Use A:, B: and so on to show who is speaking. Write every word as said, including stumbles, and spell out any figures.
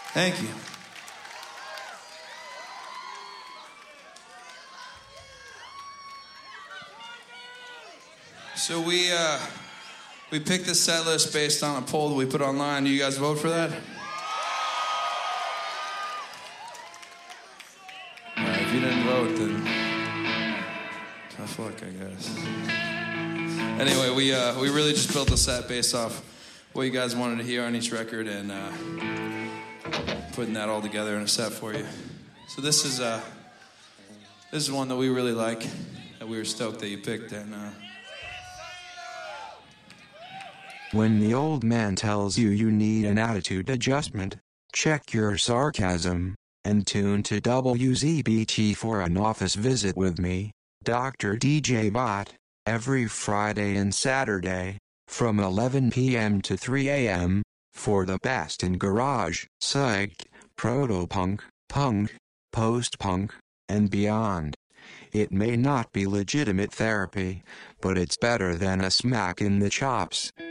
A: Thank you. So we uh, we picked the set list based on a poll that we put online. Do you guys vote for that? All right, if you didn't vote, then tough luck, I guess. Anyway, we uh, we really just built the set based off what you guys wanted to hear on each record, and uh, putting that all together in a set for you. So this is uh, this is one that we really like, that we were stoked that you picked, and. Uh,
B: When the old man tells you you need an attitude adjustment, check your sarcasm, and tune to W Z B T for an office visit with me, Doctor D J Bot, every Friday and Saturday, from eleven p m to three a m, for the best in garage, psych, proto-punk, punk, post-punk, and beyond. It may not be legitimate therapy, but it's better than a smack in the chops.